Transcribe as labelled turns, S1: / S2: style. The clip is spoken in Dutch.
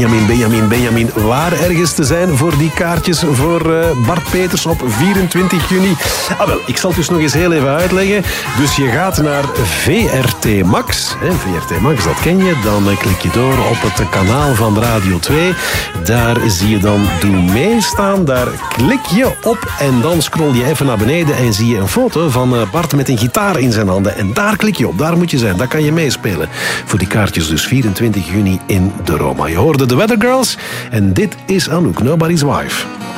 S1: Benjamin, waar ergens te zijn voor die kaartjes voor Bart Peters op 24 juni? Wel, ik zal het dus nog eens heel even uitleggen. Dus je gaat naar VRT Max. VRT Max, dat ken je. Dan klik je door op het kanaal van Radio 2. Daar zie je dan Doe Mee staan. Daar klik je op en dan scroll je even naar beneden en zie je een foto van Bart met een gitaar in zijn handen. En daar klik je op, daar moet je zijn. Daar kan je meespelen. Voor die kaartjes dus 24 juni in de Roma. Je hoorde de Weather Girls en dit is Anouk, Nobody's Wife.